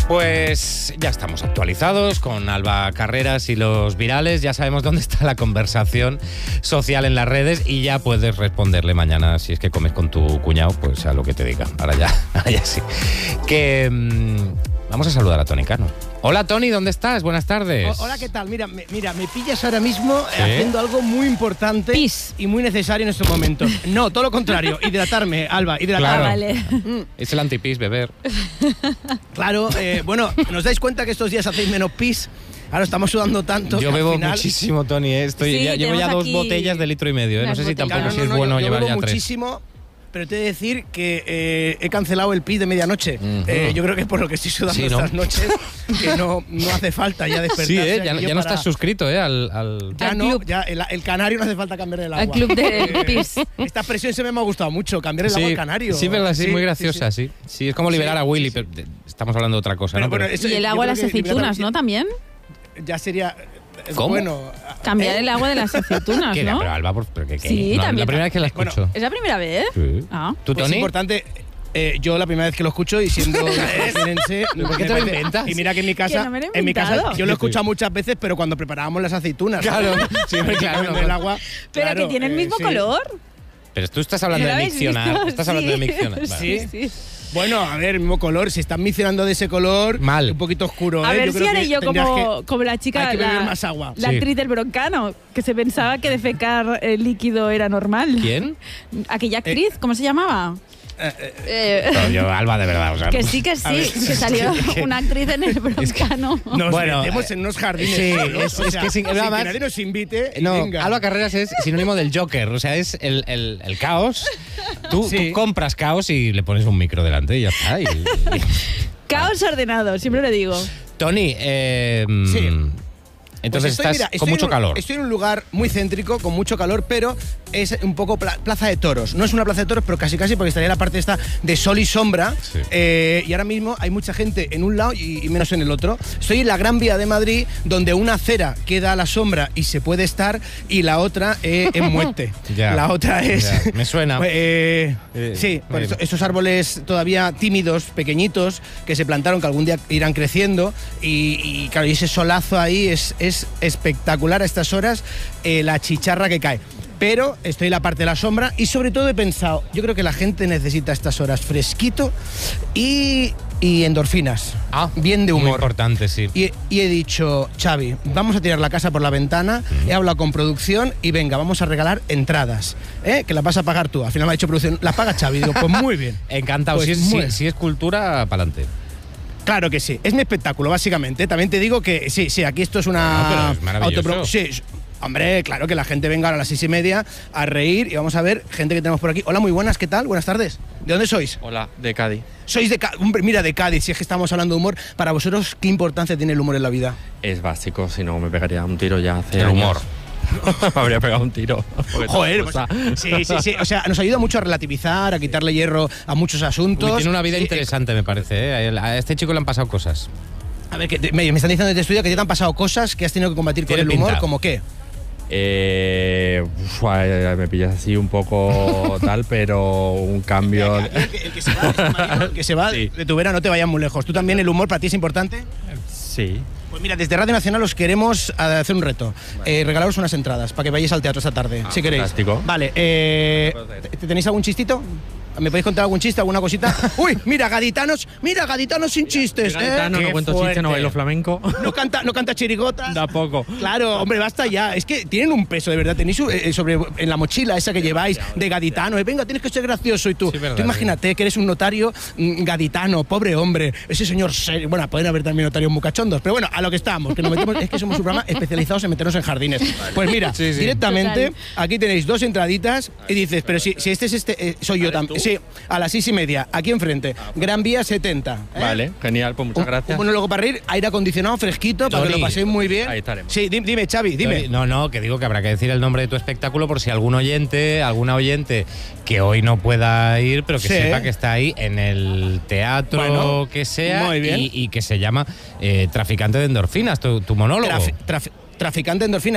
Pues ya estamos actualizados con Alba Carreras y los virales, ya sabemos dónde está la conversación social en las redes y ya puedes responderle mañana si es que comes con tu cuñado, pues a lo que te diga. Ahora ya sí. Que vamos a saludar a Tony Cano. Hola Tony, ¿dónde estás? Buenas tardes. Hola, ¿qué tal? Mira, me pillas ahora mismo haciendo algo muy importante y muy necesario en estos momentos. No, todo lo contrario, hidratarme, Alba, hidratarme. Claro. Vale. Es el antipis, beber. Claro, bueno, ¿nos dais cuenta que estos días hacéis menos pis? Ahora estamos sudando tanto. Yo que bebo al final... muchísimo, Tony. Llevo ya 2 botellas de 1,5 litros. No sé si tampoco si es bueno yo llevar bebo ya 3. muchísimo. Pero te he de decir que he cancelado el pis de medianoche. Yo creo que es por lo que estoy sudando estas noches, que no hace falta ya despertarse. Sí, ya no estás suscrito al Ya no, ya el canario no hace falta cambiar el agua. Al club de pis. Esta expresión se me ha gustado mucho, cambiar el agua al canario. Sí, verdad, sí, muy graciosa, sí. Sí, es como liberar a Willy, pero estamos hablando de otra cosa, pero, ¿no? Bueno, y el agua de las aceitunas, ¿no? También. Ya sería... ¿Cómo? Bueno, cambiar el agua de las aceitunas, ¿no? Pero Alba, ¿qué? Sí, no, también. La primera vez que la escucho. Bueno, ¿Es la primera vez? Sí. Ah. ¿Tú, pues Tony? es importante... yo la primera vez que lo escucho y siendo jienense, ¿Por qué te lo inventas? Y mira que en mi casa, Que no me lo he yo lo he escuchado muchas veces, pero cuando preparábamos las aceitunas. Claro, siempre claro. El agua, Pero claro, que tiene el mismo sí. color. Pero tú estás hablando ¿Lo de habéis miccionar. visto? Estás hablando de miccionar. Vale. Sí. Bueno, a ver, mismo color. Si están mencionando de ese color, Mal. un poquito oscuro. A ver yo si creo haré que yo tendrías como la chica, hay que beber más agua. la Sí. actriz del Broncano, que se pensaba que defecar líquido era normal. ¿Quién? Aquella actriz, ¿cómo se llamaba? No, yo, Alba, de verdad. O sea, Que sí, que salió una actriz en el Broncano. Nos Bueno, metemos en unos jardines. sí, solos, es que sin- nada más- que nadie nos invite. No, venga. Alba Carreras es sinónimo del Joker, o sea, es el caos. Tú compras caos y le pones un micro delante y ya está. Caos ordenado, siempre lo digo. Tony, Sí. entonces Pues estás con mucho calor. Estoy en un lugar muy céntrico, con mucho calor, pero es un poco plaza de toros. No es una plaza de toros, pero casi porque estaría la parte esta de sol y sombra. Sí. Y ahora mismo hay mucha gente en un lado y menos en el otro. Estoy en la Gran Vía de Madrid, donde una acera queda a la sombra y se puede estar, y la otra en muerte. Ya, La otra es... ya, me suena. Sí, por esos árboles todavía tímidos, pequeñitos, que se plantaron, que algún día irán creciendo, y claro, y ese solazo ahí es espectacular a estas horas, la chicharra que cae. Pero estoy en la parte de la sombra y sobre todo he pensado, yo creo que la gente necesita estas horas fresquito y endorfinas, bien de humor. Muy importante, sí. Y he dicho, Xavi, vamos a tirar la casa por la ventana, he hablado con producción y venga, vamos a regalar entradas, que las vas a pagar tú. Al final me ha dicho producción, las paga Xavi. Digo, pues muy bien. Encantado. Pues si es cultura, pa'lante. Claro que sí, es mi espectáculo, básicamente. También te digo que sí, aquí esto es una... pero es maravilloso. Sí, hombre, claro, que la gente venga a las 6:30 a reír y vamos a ver gente que tenemos por aquí. Hola, muy buenas, ¿qué tal? Buenas tardes. ¿De dónde sois? Hola, de Cádiz. Sois de Cádiz. Hombre, mira, de Cádiz, si es que estamos hablando de humor. Para vosotros, ¿qué importancia tiene el humor en la vida? Es básico, si no me pegaría un tiro ya hace El años. humor. Me habría pegado un tiro. Joder, pues, sí. O sea, nos ayuda mucho a relativizar, a quitarle hierro a muchos asuntos. Uy, tiene una vida Sí, interesante, me parece. A este chico le han pasado cosas. A ver, que me están diciendo desde estudio que te han pasado cosas que has tenido que combatir con Tiene el humor, pinta. ¿como qué? Me pillas así un poco tal, pero un cambio. El que se va, Mario, el que se va Sí. de tu vera, no te vayas muy lejos. ¿Tú también el humor para ti es importante? Sí. Pues mira, desde Radio Nacional os queremos hacer un reto. Regalaros unas entradas para que vayáis al teatro esta tarde, si queréis. fantástico. Vale, ¿tenéis algún chistito? ¿Me podéis contar algún chiste, alguna cosita? ¡Uy! Mira, gaditanos sin chistes. Gaditano, Qué no cuento fuerte. chistes, no bailo flamenco. No canta chirigotas. Da poco. Claro, hombre, basta ya. Es que tienen un peso, de verdad. Tenéis en la mochila esa que lleváis de gaditano. Venga, tienes que ser gracioso. Y tú, Sí, verdad, tú imagínate que eres un notario gaditano, pobre hombre. Ese señor serio. Bueno, pueden haber también notarios muy cachondos. Pero bueno, a lo que estamos, que nos metemos, es que somos un programa especializados en meternos en jardines. Pues mira, Sí. directamente, Total. aquí tenéis 2 entraditas y dices, pero si este es soy yo también. Sí, a las 6:30, aquí enfrente. Gran Vía 70. Vale, genial, pues muchas gracias. Un monólogo para reír, aire acondicionado, fresquito, para que Tony, lo paséis muy bien. ahí estaremos. Sí, dime, Xavi, dime. No, que digo que habrá que decir el nombre de tu espectáculo por si alguna oyente que hoy no pueda ir, pero que Sí. sepa que está ahí en el teatro Bueno, que sea muy bien. y que se llama Traficante de Endorfinas, tu monólogo. Traficante de endorfinas.